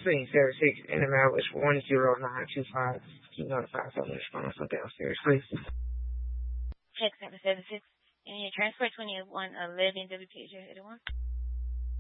2076 in the mileage 10925. Keep notified so much phone from downstairs, please. Check 776. And your transfer 2111 WPH 81.